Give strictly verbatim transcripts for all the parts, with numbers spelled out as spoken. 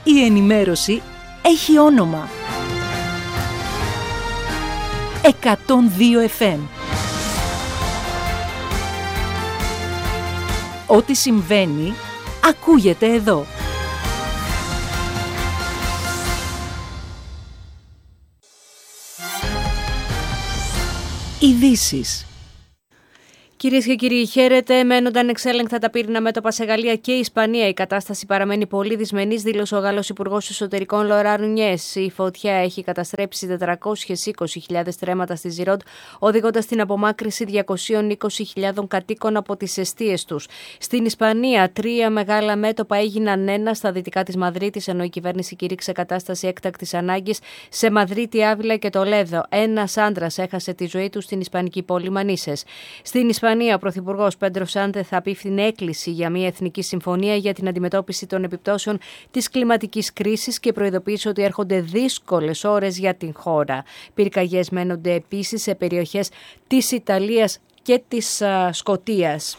Η ενημέρωση έχει όνομα. εκατόν δύο εφ εμ. Ό,τι συμβαίνει, ακούγεται εδώ. Ειδήσεις. Κυρίες και κύριοι, χαίρετε. Μένονται ανεξέλεγκτα τα πύρινα μέτωπα σε Γαλλία και Ισπανία. Η κατάσταση παραμένει πολύ δυσμενής, δήλωσε ο Γάλλος Υπουργός Εσωτερικών Λοράν Νουνιές. Η φωτιά έχει καταστρέψει τετρακόσιες είκοσι χιλιάδες τρέματα στη Ζιρόντ, οδηγώντας την απομάκρυση διακόσιες είκοσι χιλιάδες κατοίκων από τις εστίες τους. Στην Ισπανία, τρία μεγάλα μέτωπα έγιναν ένα στα δυτικά της Μαδρίτης, ενώ η κυβέρνηση κήρυξε κατάσταση έκτακτης ανάγκης σε Μαδρίτη, Άβυλα και Τολέδο. Ένας άντρας έχασε τη ζωή του στην ισπανική πόλη Μανίσες. Στην Ισπανία, ο Πρωθυπουργός Πέντρο Σάντε θα απίφθινε έκκληση για μια εθνική συμφωνία για την αντιμετώπιση των επιπτώσεων της κλιματικής κρίσης και προειδοποίησε ότι έρχονται δύσκολες ώρες για την χώρα. Πυρκαγιές μένονται επίσης σε περιοχές της Ιταλίας και της α, Σκωτίας.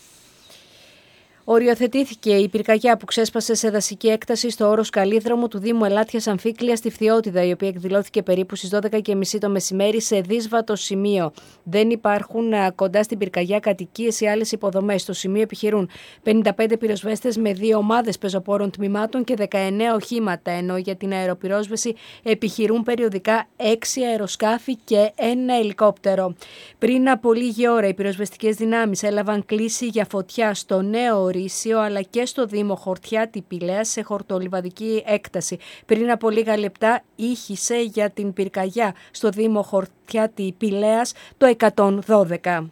Οριοθετήθηκε η πυρκαγιά που ξέσπασε σε δασική έκταση στο όρος Καλίδρομο του Δήμου Ελάτιας Αμφίκλειας στη Φθιώτιδα, η οποία εκδηλώθηκε περίπου στις δώδεκα και μισή το μεσημέρι σε δύσβατο σημείο. Δεν υπάρχουν κοντά στην πυρκαγιά κατοικίες ή άλλες υποδομές. Στο σημείο επιχειρούν πενήντα πέντε πυροσβέστες με δύο ομάδες πεζοπόρων τμήματων και δεκαεννέα οχήματα, ενώ για την αεροπυρόσβεση επιχειρούν περιοδικά έξι αεροσκάφη και ένα ελικόπτερο. Πριν από λίγη ώρα, οι πυροσβεστικές δυνάμεις έλαβαν κλήση για φωτιά στο νέο Ορίσιο αλλά και στο Δήμο Χορτιάτη Πηλέας σε χορτολιβαδική έκταση. Πριν από λίγα λεπτά ήχησε για την πυρκαγιά στο Δήμο Χορτιάτη Πηλέας το εκατόν δώδεκα.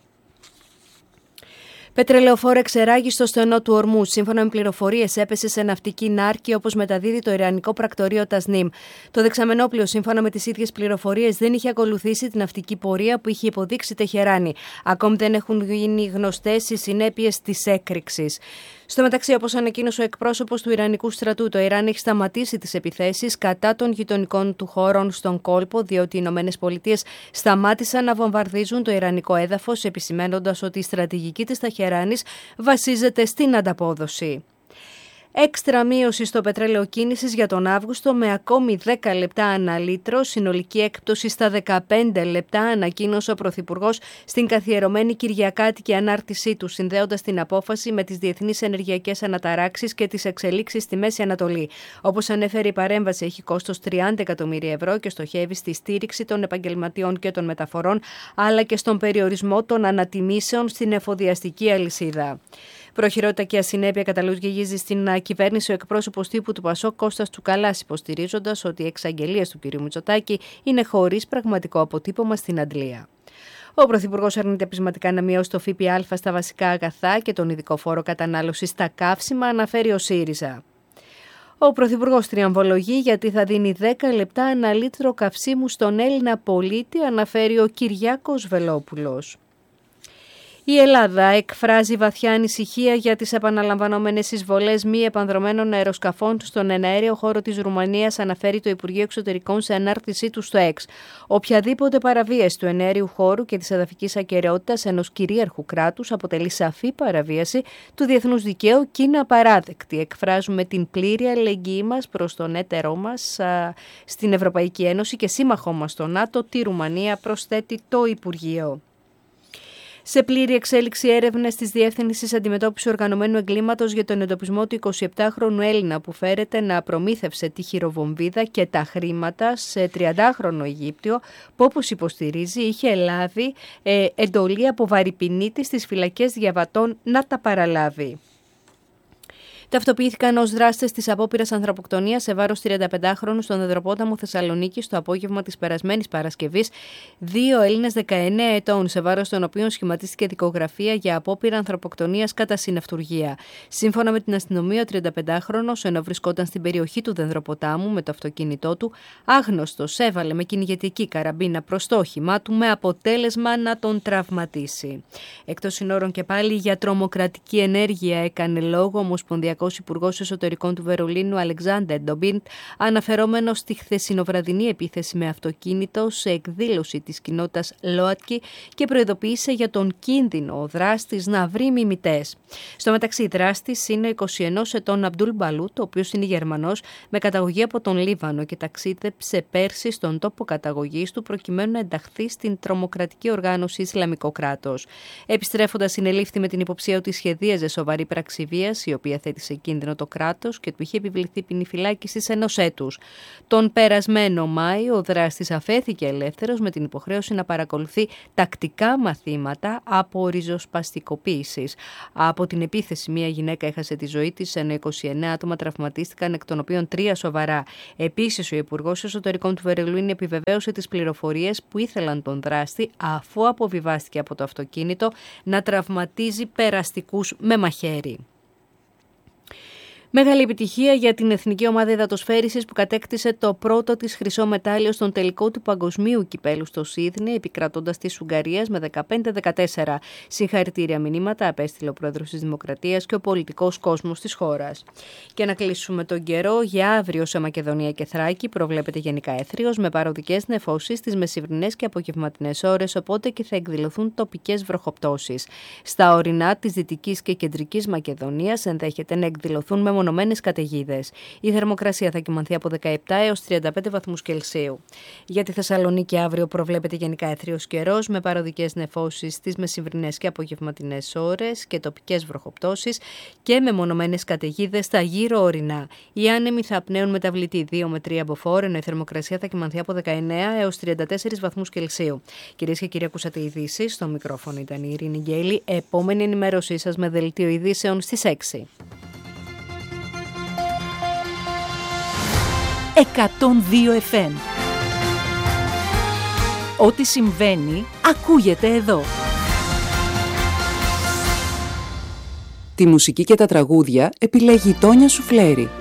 Πετρελαιοφόρο εξεράγη στο στενό του Ορμού. Σύμφωνα με πληροφορίες, έπεσε σε ναυτική νάρκη, όπως μεταδίδει το ιρανικό πρακτορείο Τασνίμ. Το δεξαμενόπλοιο, σύμφωνα με τις ίδιες πληροφορίες, δεν είχε ακολουθήσει την ναυτική πορεία που είχε υποδείξει Τεχεράνη. Ακόμη δεν έχουν γίνει γνωστές οι συνέπειες της έκρηξης. Στο μεταξύ, όπως ανακοίνωσε ο εκπρόσωπος του Ιρανικού στρατού, το Ιράν έχει σταματήσει τις επιθέσεις κατά των γειτονικών του χώρων στον κόλπο, διότι οι Ηνωμένες Πολιτείες σταμάτησαν να βομβαρδίζουν το ιρανικό έδαφος, επισημαίνοντας ότι η στρατηγική της Τεχεράνης βασίζεται στην ανταπόδοση. Έξτρα μείωση στο πετρέλαιο κίνησης για τον Αύγουστο με ακόμη δέκα λεπτά ανά λίτρο, συνολική έκπτωση στα δεκαπέντε λεπτά, ανακοίνωσε ο Πρωθυπουργός στην καθιερωμένη κυριακάτικη ανάρτησή του, συνδέοντας την απόφαση με τις διεθνείς ενεργειακές αναταράξεις και τις εξελίξεις στη Μέση Ανατολή. Όπως ανέφερε, η παρέμβαση έχει κόστος τριάντα εκατομμύρια ευρώ και στοχεύει στη στήριξη των επαγγελματιών και των μεταφορών, αλλά και στον περιορισμό των ανατιμήσεων στην εφοδιαστική αλυσίδα. Προχειρότητα και ασυνέπεια καταλογίζει στην κυβέρνηση ο εκπρόσωπος τύπου του Πασόκ Κώστας Τσουκαλάς, υποστηρίζοντας ότι οι εξαγγελίες του κ. Μητσοτάκη είναι χωρίς πραγματικό αποτύπωμα στην αντλία. Ο Πρωθυπουργός αρνείται πεισματικά να μειώσει το ΦΠΑ στα βασικά αγαθά και τον ειδικό φόρο κατανάλωσης στα καύσιμα, αναφέρει ο ΣΥΡΙΖΑ. Ο Πρωθυπουργός τριαμβολογεί γιατί θα δίνει δέκα λεπτά ανά λίτρο καυσίμου στον Έλληνα πολίτη, αναφέρει ο Κυριάκος Βελόπουλος. Η Ελλάδα εκφράζει βαθιά ανησυχία για τις επαναλαμβανόμενες εισβολές μη επανδρωμένων αεροσκαφών στον εναέριο χώρο της Ρουμανίας, αναφέρει το Υπουργείο Εξωτερικών σε ανάρτησή του στο X. Οποιαδήποτε παραβίαση του εναέριου χώρου και της εδαφικής ακεραιότητας ενός κυρίαρχου κράτους αποτελεί σαφή παραβίαση του διεθνούς δικαίου και είναι απαράδεκτη. Εκφράζουμε την πλήρη αλληλεγγύη μας προς τον έτερό μας α, στην Ευρωπαϊκή Ένωση και σύμμαχό μας στο ΝΑΤΟ, τη Ρουμανία, προσθέτει το Υπουργείο. Σε πλήρη εξέλιξη έρευνες της Διεύθυνσης Αντιμετώπισης Οργανωμένου Εγκλήματος για τον εντοπισμό του εικοσιεπτάχρονου Έλληνα που φέρεται να προμήθευσε τη χειροβομβίδα και τα χρήματα σε τριαντάχρονο Αιγύπτιο που, όπως υποστηρίζει, είχε λάβει ε, εντολή από βαρυπινίτη στις φυλακές Διαβατών να τα παραλάβει. Ταυτοποιήθηκαν ως δράστες της απόπειρας ανθρωποκτονίας σε βάρος τριανταπεντάχρονου στον Δεδροπόταμο Θεσσαλονίκη το απόγευμα της περασμένης Παρασκευής, δύο Έλληνες δεκαεννέα ετών, σε βάρος των οποίων σχηματίστηκε δικογραφία για απόπειρα ανθρωποκτονίας κατά συναυτουργία. Σύμφωνα με την αστυνομία, ο τριανταπεντάχρονος, ενώ βρισκόταν στην περιοχή του Δεδροποτάμου με το αυτοκίνητό του, άγνωστος έβαλε με κυνηγετική καραμπίνα προς το όχημά του με αποτέλεσμα να τον τραυματίσει. Εκτός συνόρων και πάλι για τρομοκρατική ενέργεια έκανε λόγο ο Ομοσπονδιακός Αυστριακός Υπουργός Εσωτερικών του Βερολίνου Αλεξάντερ Ντομπίντ, αναφερόμενος στη χθεσινοβραδινή επίθεση με αυτοκίνητο σε εκδήλωση της κοινότητας ΛΟΑΤΚΙ και προειδοποίησε για τον κίνδυνο ο δράστης να βρει μιμητές. Στο μεταξύ, δράστης είναι ο είκοσι ενός ετών Αμπτούλ Μπαλούτ, ο οποίος είναι Γερμανός με καταγωγή από τον Λίβανο και ταξίδεψε πέρσι στον τόπο καταγωγής του προκειμένου να ενταχθεί στην τρομοκρατική οργάνωση Ισλαμικό κράτος. Επιστρέφοντας, συνελήφθη με την υποψία ότι σχεδίαζε σοβαρή πράξη βίας, η οποία θέτει σε κίνδυνο το κράτος και του είχε επιβληθεί ποινή φυλάκισης ενός έτους. Τον περασμένο Μάιο, ο δράστης αφέθηκε ελεύθερος με την υποχρέωση να παρακολουθεί τακτικά μαθήματα από ριζοσπαστικοποίησης. Από την επίθεση, μία γυναίκα έχασε τη ζωή της, ενώ είκοσι εννέα άτομα τραυματίστηκαν, εκ των οποίων τρία σοβαρά. Επίσης, ο Υπουργός Εσωτερικών του Βερολίνου επιβεβαίωσε τις πληροφορίες που ήθελαν τον δράστη, αφού αποβιβάστηκε από το αυτοκίνητο, να τραυματίζει περαστικούς με μαχαίρι. Μεγάλη επιτυχία για την εθνική ομάδα υδατοσφαίρισης που κατέκτησε το πρώτο της χρυσό μετάλλιο στον τελικό του παγκοσμίου κυπέλου στο Σίδνεϊ, επικρατώντας της Ουγγαρίας με δεκαπέντε δεκατέσσερα. Συγχαρητήρια μηνύματα απέστειλε ο πρόεδρος της Δημοκρατίας και ο πολιτικός κόσμος της χώρας. Και να κλείσουμε τον καιρό, για αύριο σε Μακεδονία και Θράκη προβλέπεται γενικά έθριος με παροδικές νεφώσεις στις μεσημβρινές και απογευματινές ώρες, οπότε και θα εκδηλωθούν τοπικές βροχοπτώσεις. Στα ορεινά της Δυτικής και Κεντρικής Μακεδονίας ενδέχεται να εκδηλωθούν με μονομένες καταιγίδες. Η θερμοκρασία θα κυμανθεί από δεκαεπτά έως τριάντα πέντε βαθμούς Κελσίου. Για τη Θεσσαλονίκη αύριο προβλέπεται γενικά έθριος καιρός με παροδικές νεφώσεις στις μεσημβρινές και απογευματινές ώρες και τοπικές βροχοπτώσεις και με μονομένες καταιγίδες στα γύρω ορεινά. Οι άνεμοι θα πνέουν μεταβλητή δύο με τρία μποφόρ, ενώ η θερμοκρασία θα κυμανθεί από δεκαεννέα έως τριάντα τέσσερις βαθμούς Κελσίου. Κυρίες και κύριοι, ακούσατε ειδήσεις. Στο μικρόφωνο ήταν η Ειρήνη Γκέλη. Επόμενη ενημέρωσή σας με δελτίο ειδήσεων στις έξι. εκατόν δύο εφ εμ. Ό,τι συμβαίνει, ακούγεται εδώ. Τη μουσική και τα τραγούδια επιλέγει η Τόνια Σουφλέρη.